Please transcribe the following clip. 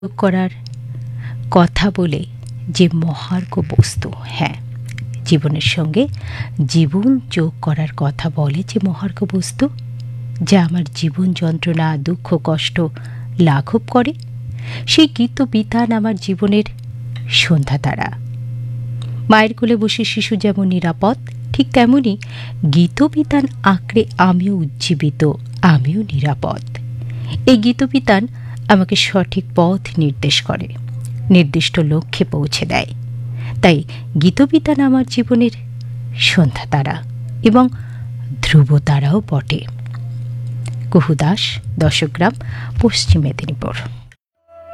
করার কথা বলে যে মহার্ঘ বস্তু, হ্যাঁ, জীবনের সঙ্গে জীবন যোগ করার কথা বলে যে মহার্ঘ বস্তু, যা আমার জীবন যন্ত্রণা দুঃখ কষ্ট লাঘব করে, সেই গীতবিতান আমার জীবনের সন্ধ্যা তারা। মায়ের কোলে বসে শিশু যেমন নিরাপদ, ঠিক তেমনি গীতবিতান আঁকড়ে আমিও উজ্জীবিত, আমিও নিরাপদ। এই গীতবিতান আমাকে সঠিক পথ নির্দেশ করে, নির্দিষ্ট লক্ষ্যে পৌঁছে দেয়। তাই গীতবিতান আমার জীবনের সন্ধ্যা তারা এবং ধ্রুব তারাও বটে। কুহু দাস, দশগ্রাম, পশ্চিম মেদিনীপুর।